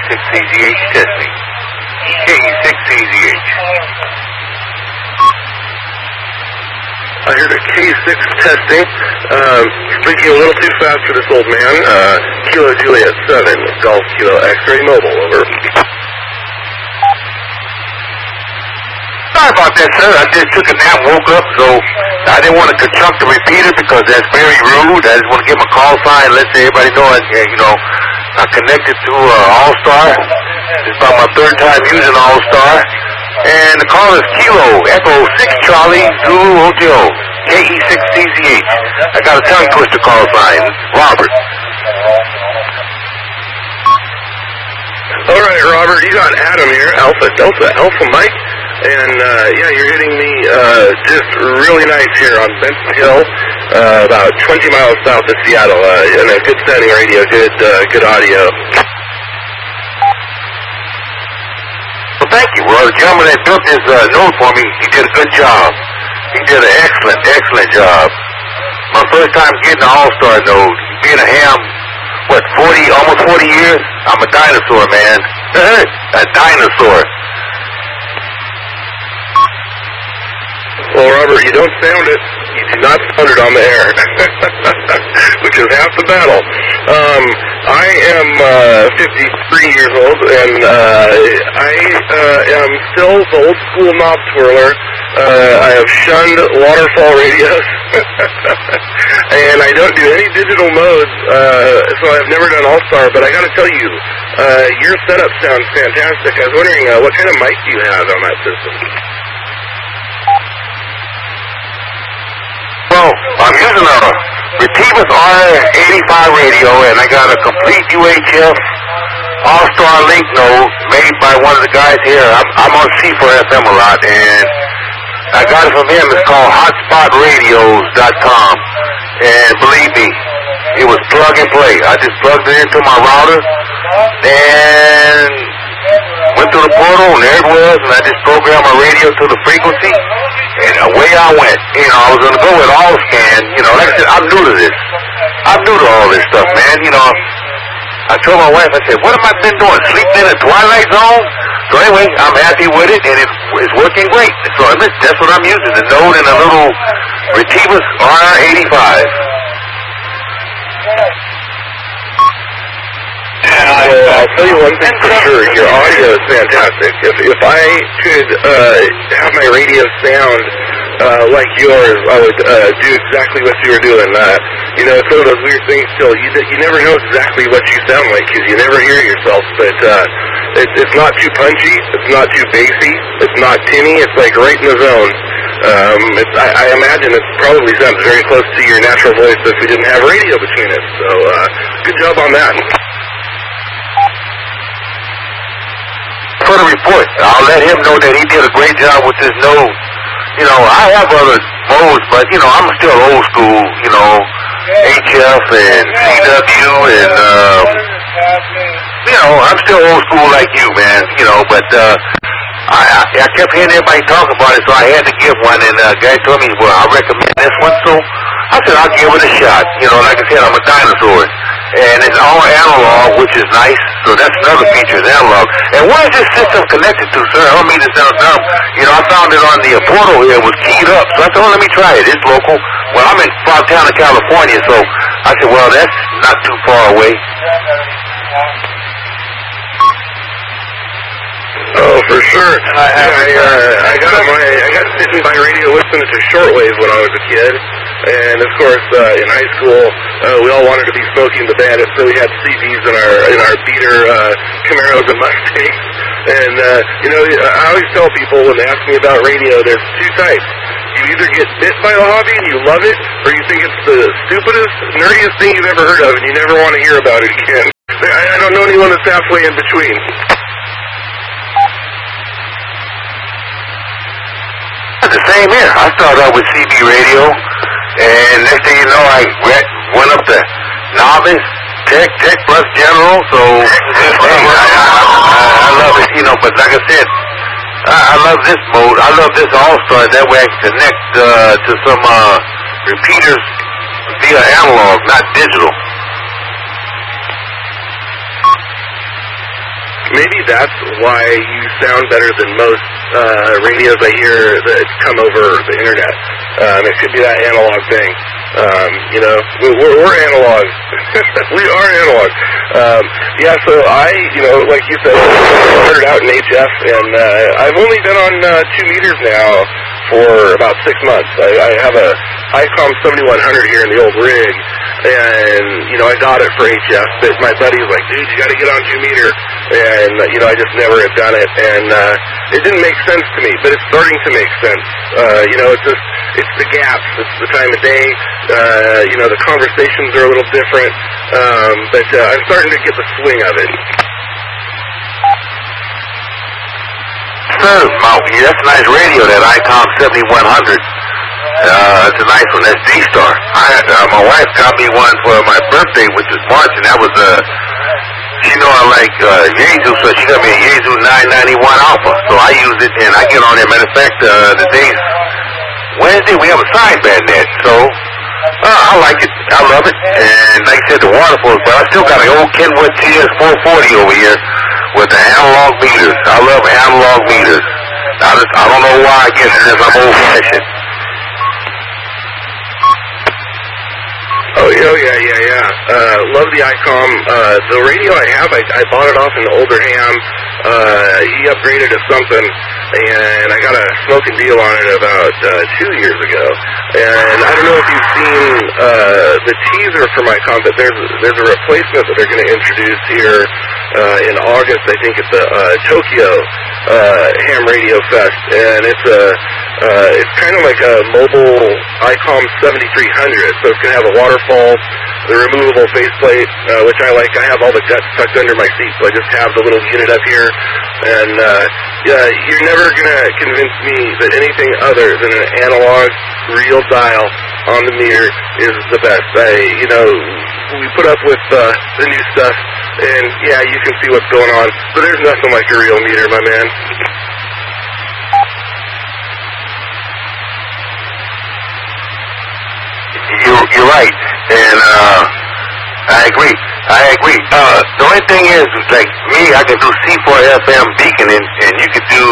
KE6CZH testing. KE6CZH. I heard a K6 testing. Speaking a little too fast for this old man. Kilo Juliet 7, Golf Kilo X-Ray Mobile, over. Sorry about that, sir. I just took a nap, woke up, so I didn't want to chunk the repeater because that's very rude. I just want to get my call sign, let everybody know I'm connected to All-Star. It's about my third time using All-Star. And the call is Kilo Echo 6 Charlie Zulu Hotel, KE6CZH. I got a tongue twister call sign, Robert. All right, Robert, you got Adam here, Alpha Delta Alpha Mike. And, yeah, you're hitting me just really nice here on Benson Hill, about 20 miles south of Seattle, and a good sounding radio, good audio. Well, thank you. Well, the gentleman that built this node for me, he did a good job. He did an excellent job. My first time getting an All-Star node, being a ham, almost 40 years? I'm a dinosaur, man. A dinosaur. Well, Robert, you don't sound it. You do not sound it on the air, which is half the battle. I am 53 years old, and I am still the old school knob twirler. I have shunned waterfall radios, and I don't do any digital modes, so I've never done All-Star, but I got to tell you, your setup sounds fantastic. I was wondering, what kind of mic do you have on that system? Well, I'm using a Retivas R85 radio, and I got a complete UHF All-Star link node made by one of the guys here. I'm on C4FM a lot, and I got it from him. It's called hotspotradios.com, and believe me, it was plug and play. I just plugged it into my router, and went through the portal, and there it was, and I just programmed my radio to the frequency, and away I went. I was going to go with All-Scan. Like I said, I'm new to this. I'm new to all this stuff, man. I told my wife, I said, what have I been doing? Sleeping in a twilight zone? So anyway, I'm happy with it, and it's working great. So that's what I'm using, the node and a little Retivas R85. Well, I'll tell you one thing for sure. Your audio is fantastic. If I could have my radio sound like yours, I would do exactly what you were doing. It's one of those weird things still. You never know exactly what you sound like because you never hear yourself. But it's not too punchy. It's not too bassy. It's not tinny. It's like right in the zone. I imagine it probably sounds very close to your natural voice if we didn't have radio between us. So good job on that. For the report, I'll let him know that he did a great job with this node. I have other modes, but, I'm still old school, HF and CW and, I'm still old school like you, man, but, I kept hearing everybody talk about it, so I had to give one, and a guy told me, well, I recommend this one, so I said, I'll give it a shot. Like I said, I'm a dinosaur. And it's all analog, which is nice, so that's another feature, is analog. And what is this system connected to, sir? I don't mean to sound dumb. I found it on the portal here, it was keyed up, so I thought, let me try it. It's local. Well, I'm in Fontana, California, so I said, well, that's not too far away. Oh, for sure. I got sitting by radio listening to shortwave when I was a kid, and of course in high school we all wanted to be Smokey and the Bandit, so we had CDs in our beater Camaros and Mustangs. And I always tell people when they ask me about radio, there's two types. You either get bit by the hobby and you love it, or you think it's the stupidest, nerdiest thing you've ever heard of, and you never want to hear about it again. I don't know anyone that's halfway in between. The same here. I started out with CB radio, and next thing you know, I went up to novice, tech plus general, so I love it, but like I said, I love this mode. I love this All-Star. That way I can connect to some repeaters via analog, not digital. maybe that's why you sound better than most radios I hear that come over the internet. It could be that analog thing. You know, we're analog. We are analog. Yeah, so I, you know, like you said, started out in HF, and I've only been on 2 meters now for about 6 months. I have a ICOM 7100 here in the old rig, and, you know, I got it for HF, but my buddy was like, dude, you got to get on 2 meter, and, you know, I just never have done it, and it didn't make sense to me, but it's starting to make sense. You know, it's the gaps, it's the time of day, you know, the conversations are a little different, but I'm starting to get the swing of it. That's a nice radio, that ICOM 7100. It's a nice one. That's D-Star. My wife got me one for my birthday, which was March, and that was she know I like Yaesu, so she got me a Yaesu 991 Alpha. So I use it, and I get on there. Matter of fact, the day's Wednesday, we have a sideband net, so I like it. I love it. And like I said, the waterfalls, but I still got an old Kenwood TS 440 over here with the analog meters. I love analog meters. I don't know why. I guess it's I'm old-fashioned. Oh, yeah. Love the ICOM. The radio I have, I bought it off an older ham. He upgraded to something, and I got a smoking deal on it about 2 years ago. And I don't know if you've seen the teaser for my comp, but there's a replacement that they're going to introduce here in August, I think, at the Tokyo Ham Radio Fest, and it's kind of like a mobile ICOM 7300, so it's going to have a waterfall, the removable faceplate, which I like. I have all the jets tucked under my seat, so I just have the little unit up here, and yeah, you're never going to convince me that anything other than an analog real dial on the meter is the best. You know, we put up with the new stuff, and yeah, you can see what's going on, but there's nothing like a real meter, my man. You're right, and I agree. The only thing is, like me, I can do C4FM beaconing, and you could do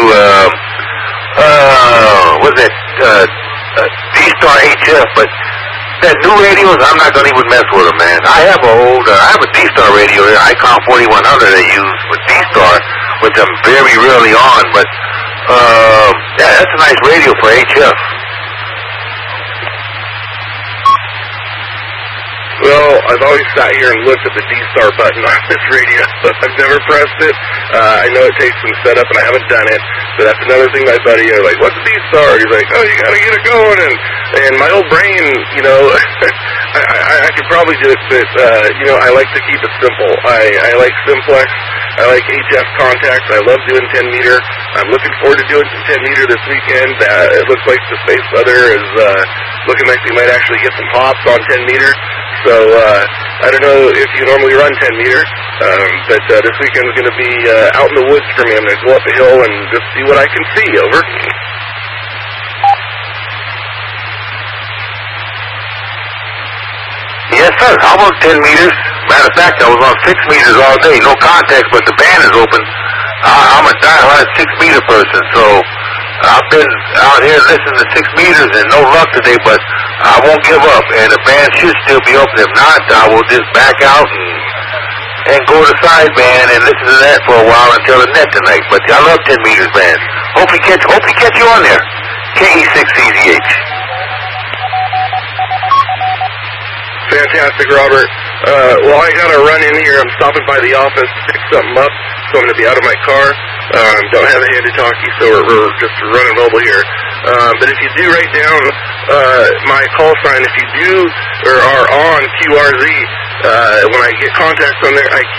what's that? D-Star HF, but that new radios, I'm not gonna even mess with them, man. I have a D-Star radio here, ICOM 4100 I use with D-Star, which I'm very rarely on, but yeah, that's a nice radio for HF. Well, I've always sat here and looked at the D-Star button on this radio, but I've never pressed it. I know it takes some setup, and I haven't done it. So that's another thing my buddy, I was like, what's a D-Star? He's like, oh, you gotta get it going. And my old brain, you know, I could probably do it, but, you know, I like to keep it simple. I like simplex. I like HF contacts. I love doing 10 meter. I'm looking forward to doing some 10 meter this weekend. It looks like the space weather is looking like we might actually get some hops on 10 meter. So I don't know if you normally run 10 meter, but this weekend's going to be out in the woods for me. I'm going to go up a hill and just see what I can see. Over. Yes, sir. Almost 10 meters. Matter of fact, I was on 6 meters all day. No contact, but the band is open. I'm a diehard 6 meter person, so I've been out here listening to 6 meters and no luck today, but I won't give up, and the band should still be open. If not, I will just back out and go to sideband and listen to that for a while until the net tonight. But I love 10 meters, man. Hope we catch you on there. KE6CZH. Fantastic, Robert. Well, I got to run in here. I'm stopping by the office to pick something up, so I'm going to be out of my car. Don't have a handy-talkie, so we're just running mobile here. But if you do write down my call sign, if you do or are on QRZ, when I get contacts on there, I